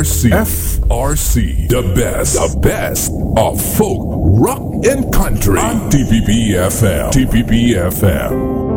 FRC, the best of folk, rock, and country on TPP FM. TPP FM.